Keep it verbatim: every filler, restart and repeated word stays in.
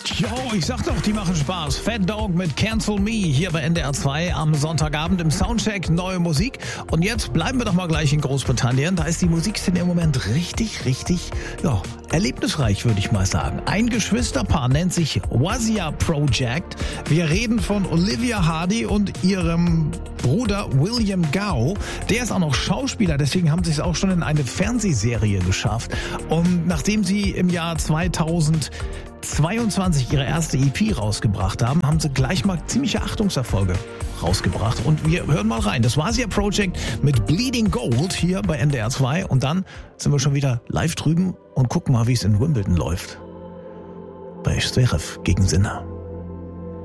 Jo, ich sag doch, die machen Spaß. Fat Dog mit Cancel Me hier bei N D R zwei am Sonntagabend im Soundcheck. Neue Musik. Und jetzt bleiben wir doch mal gleich in Großbritannien. Da ist die Musikszene im Moment richtig, richtig, ja, erlebnisreich, würde ich mal sagen. Ein Geschwisterpaar nennt sich Wazia Project. Wir reden von Olivia Hardy und ihrem Bruder William Gow. Der ist auch noch Schauspieler, deswegen haben sie es auch schon in eine Fernsehserie geschafft. Und nachdem sie im Jahr zweitausendzweiundzwanzig ihre erste E P rausgebracht haben, haben sie gleich mal ziemliche Achtungserfolge rausgebracht. Und wir hören mal rein. Das Wazia Project mit Bleeding Gold hier bei N D R zwei. Und dann sind wir schon wieder live drüben und gucken mal, wie es in Wimbledon läuft. Bei Zverev gegen Sinner.